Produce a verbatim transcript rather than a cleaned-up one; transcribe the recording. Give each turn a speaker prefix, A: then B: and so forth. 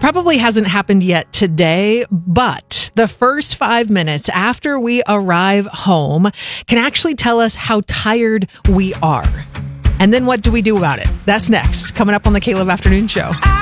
A: probably hasn't happened yet today, but the first five minutes after we arrive home can actually tell us how tired we are. And then what do we do about it? That's next, coming up on the Caleb Afternoon Show.